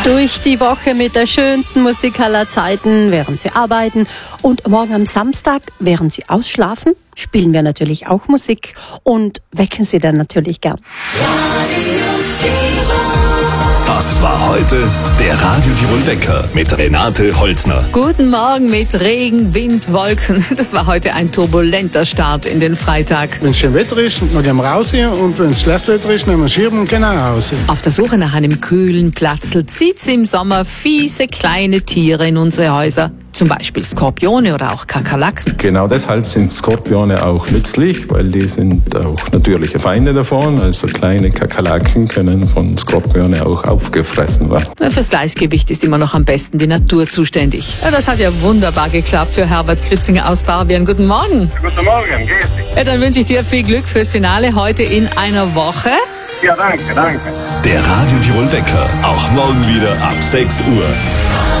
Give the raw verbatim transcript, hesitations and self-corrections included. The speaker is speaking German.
Durch die Woche mit der schönsten Musik aller Zeiten, während Sie arbeiten. Und morgen am Samstag, während Sie ausschlafen, spielen wir natürlich auch Musik und wecken Sie dann natürlich gern. Das war heute der Radio Tirol Wecker mit Renate Holzner. Guten Morgen mit Regen, Wind, Wolken. Das war heute ein turbulenter Start in den Freitag. Wenn es schön Wetter ist, dann gehen wir raus hier, und wenn es schlecht Wetter ist, nehmen wir Schirm und gehen auch raus. Auf der Suche nach einem kühlen Platzl zieht's im Sommer fiese kleine Tiere in unsere Häuser. Zum Beispiel Skorpione oder auch Kakerlaken. Genau deshalb sind Skorpione auch nützlich, weil die sind auch natürliche Feinde davon. Also kleine Kakerlaken können von Skorpione auch aufgefressen werden. Fürs Gleichgewicht ist immer noch am besten die Natur zuständig. Ja, das hat ja wunderbar geklappt für Herbert Kritzinger aus Barbien. Guten Morgen. Guten Morgen, geht. Ja, dann wünsche ich dir viel Glück fürs Finale heute in einer Woche. Ja, danke, danke. Der Radio Tirol Wecker, auch morgen wieder ab sechs Uhr.